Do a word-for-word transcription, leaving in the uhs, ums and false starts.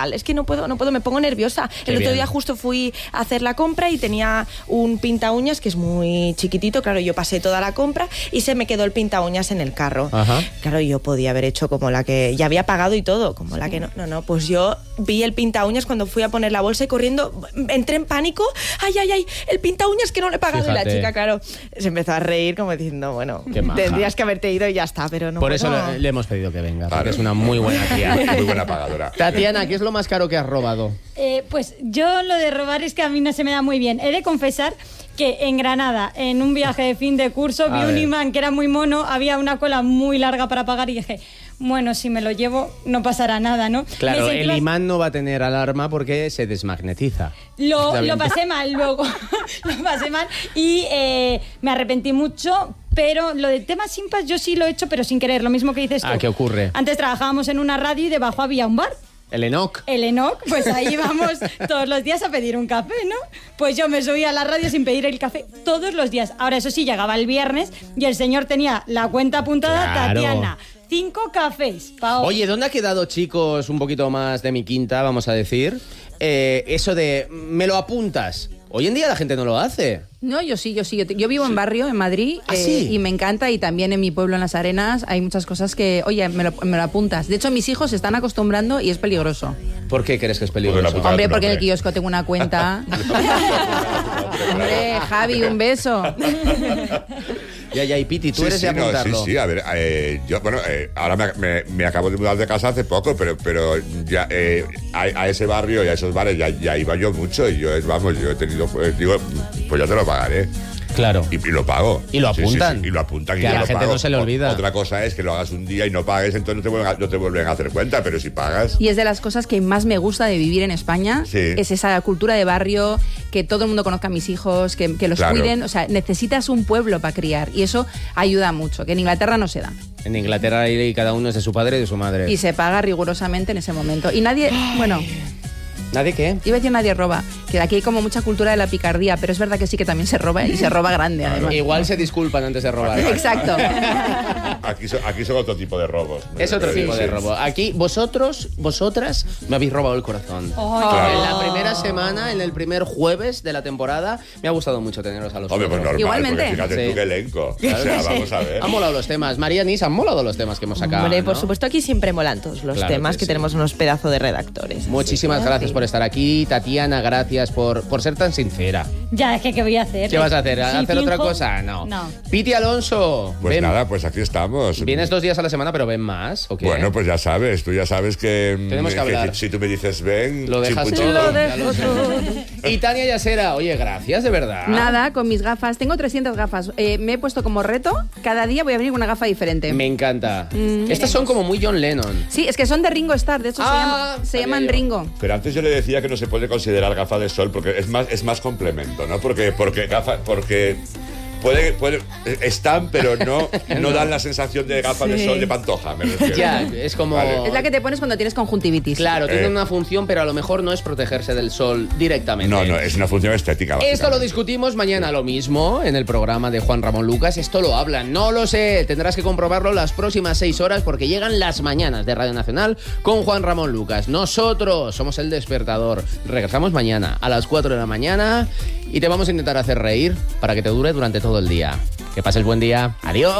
ilegal. Es que no puedo, no puedo, me pongo nerviosa. Qué el otro bien. día justo fui a hacer la compra y tenía un pinta uñas que es muy chiquitito. Claro, yo pasé toda la compra y se me quedó el pinta uñas en el carro. Ajá. Claro, yo podía haber hecho como la que ya había pagado y todo, como la que no, no, no, pues yo vi el pinta uñas cuando fui a poner la bolsa y corriendo entré en pánico. Ay, ay, ay, el pinta uñas que no le he pagado. Fíjate. Y la chica, claro, se empezó a reír como diciendo, bueno, Qué maja. tendrías que haberte ido y ya está, pero no Por puedo. eso le, le hemos pedido que venga, Claro. porque es una muy buena tía. Muy buena pagadora. Tatiana, ¿qué es lo más caro que has robado? Eh, pues yo lo de robar es que a mí no se me da muy bien. He de confesar que en Granada, en un viaje de fin de curso, A vi un ver. imán que era muy mono, había una cola muy larga para pagar y dije, bueno, si me lo llevo no pasará nada, ¿no? Claro, Me sentí el bas- imán no va a tener alarma porque se desmagnetiza. Lo, Está lo bien. pasé mal luego, lo pasé mal y eh, me arrepentí mucho, pero lo de temas simpas yo sí lo he hecho, pero sin querer, lo mismo que dices tú. Ah, ¿qué ocurre? Antes trabajábamos en una radio y debajo había un bar. El Enoch. El Enoch, pues ahí vamos todos los días a pedir un café, ¿no? Pues yo me subía a la radio sin pedir el café todos los días. Ahora, eso sí, llegaba el viernes y el señor tenía la cuenta apuntada, Claro. Tatiana, cinco cafés. pa' hoy. Oye, ¿dónde ha quedado, chicos, un poquito más de mi quinta, vamos a decir? Eh, eso de, me lo apuntas. Hoy en día la gente no lo hace. No, yo sí, yo sí. Yo, te- yo vivo en barrio, en Madrid, ¿Ah, eh, sí? y me encanta. Y también en mi pueblo, en Las Arenas, hay muchas cosas que, oye, me lo, me lo apuntas. De hecho, mis hijos se están acostumbrando y es peligroso. ¿Por qué crees que es Porque peligroso? la puta- Hombre, tu porque en el nombre. kiosco tengo una cuenta. Hombre, Javi, un beso. Ya, ya, y Piti, tú Sí, eres sí, de no, apuntarlo. sí, sí, a ver, eh, yo, bueno, eh, ahora me, me- me acabo de mudar de casa hace poco, pero, pero ya eh, a, a ese barrio y a esos bares ya, ya iba yo mucho y yo, vamos, yo he tenido, pues, digo, pues ya te lo pagaré. Claro. Y, y lo pago. Y lo Sí, sí, apuntan. sí, y lo apuntan. y Que a yo la lo gente pago. no se le O- olvida. Otra cosa es que lo hagas un día y no pagues, entonces no te vuelven a, no te vuelven a hacer cuenta, pero si pagas... Y es de las cosas que más me gusta de vivir en España. Sí. Es esa cultura de barrio, que todo el mundo conozca a mis hijos, que, que los Claro. cuiden. O sea, necesitas un pueblo para criar. Y eso ayuda mucho, que en Inglaterra no se da. En Inglaterra ahí cada uno es de su padre y de su madre. Y se paga rigurosamente en ese momento. Y nadie, bueno, ¿Nadie qué? iba a decir nadie roba, que aquí hay como mucha cultura de la picardía, pero es verdad que sí que también se roba y se roba grande además. Igual se disculpan antes de robar. Exacto. Aquí, son, aquí son otro tipo de robos. Es otro Pero tipo sí, de sí. robo. Aquí, vosotros, vosotras, me habéis robado el corazón. Claro. En la primera semana, en el primer jueves de la temporada, me ha gustado mucho teneros a los Hombre, pues otros. normal, Igualmente. porque fíjate Sí. tú qué elenco. Claro o sea, que sí. vamos a ver. Han molado los temas. María Nis, han molado los temas que hemos sacado. Hombre, por ¿no? supuesto, aquí siempre molan todos los Claro temas, que que, sí. tenemos unos pedazos de redactores. Muchísimas Así que, gracias sí. por estar aquí. Tatiana, gracias por, por ser tan sincera. Ya, es que ¿qué voy a hacer? ¿Qué vas a hacer? Si ¿Hacer otra finjo- cosa? No. No. Piti Alonso, Pues ven. nada, pues aquí estamos. Vienes dos días a la semana, pero ven más, ¿o qué? Bueno, pues ya sabes, tú ya sabes que, Tenemos que hablar. si, si tú me dices ven, Lo dejas chimpum, todo. chimpum. ya lo sé. Y Tania Yasera, oye, gracias, de verdad. Nada, con mis gafas. Tengo trescientas gafas. Eh, me he puesto como reto, cada día voy a venir con una gafa diferente. Me encanta. Estas son como muy John Lennon. Sí, es que son de Ringo Starr, de hecho se, Ah, llama- se sabía llaman yo. Ringo. Pero antes yo le decía que no se puede considerar gafa de sol porque es más, es más complemento, ¿no? Porque, porque gafa, porque puede, puede, están, pero no, no dan la sensación de gafa de sol de Pantoja, me refiero. Ya, es como... Vale. Es la que te pones cuando tienes conjuntivitis. Claro, tiene Eh. una función, pero a lo mejor no es protegerse del sol directamente. No, no, es una función estética. Esto lo básicamente. discutimos mañana lo mismo en el programa de Juan Ramón Lucas. Esto lo hablan, no lo sé. Tendrás que comprobarlo las próximas seis horas porque llegan las mañanas de Radio Nacional con Juan Ramón Lucas. Nosotros somos el despertador. Regresamos mañana a las cuatro de la mañana y te vamos a intentar hacer reír para que te dure durante todo el día. Que pases buen día. Adiós.